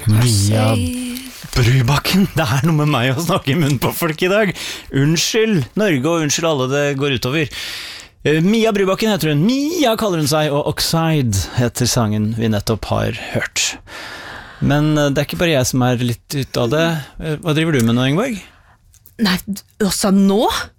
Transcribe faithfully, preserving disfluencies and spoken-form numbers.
Mia Brubakken. Det er noe med meg å snakke i munnen på folk i dag. Unnskyld Norge, og unnskyld alle det går utover. Mia Brubakken heter hun. Mia kaller hun seg, og Oxide heter sangen vi nettopp har hørt. Men det er ikke bare jeg som er litt ute av det. Hva driver du med nå, Ingeborg? Nei, også nå?